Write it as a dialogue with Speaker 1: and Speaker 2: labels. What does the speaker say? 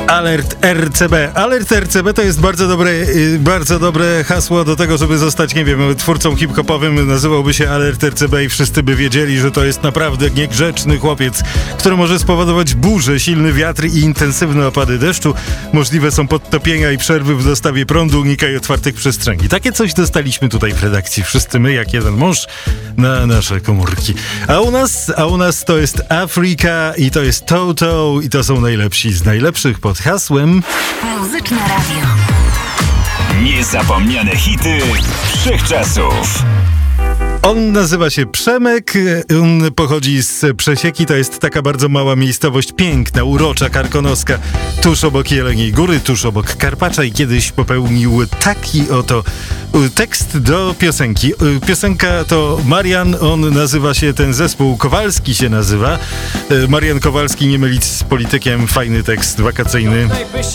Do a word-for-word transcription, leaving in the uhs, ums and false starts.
Speaker 1: Alert R C B. Alert R C B to jest bardzo dobre, bardzo dobre hasło do tego, żeby zostać, nie wiem, twórcą hip-hopowym. Nazywałby się Alert R C B i wszyscy by wiedzieli, że to jest naprawdę niegrzeczny chłopiec, który może spowodować burzę, silny wiatr i intensywne opady deszczu. Możliwe są podtopienia i przerwy w dostawie prądu, unikaj otwartych przestrzeni. Takie coś dostaliśmy tutaj w redakcji. Wszyscy my, jak jeden mąż, na nasze komórki. A u nas, a u nas to jest Afryka i to jest Toto i to są najlepsi z najlepszych pod hasłem
Speaker 2: Muzyczne Radio.
Speaker 3: Niezapomniane hity wszechczasów.
Speaker 1: On nazywa się Przemek, on pochodzi z Przesieki, to jest taka bardzo mała miejscowość, piękna, urocza, karkonoska, tuż obok Jeleniej Góry, tuż obok Karpacza i kiedyś popełnił taki oto tekst do piosenki. Piosenka to Marian, on nazywa się, ten zespół Kowalski się nazywa. Marian Kowalski, nie mylić z politykiem, fajny tekst wakacyjny.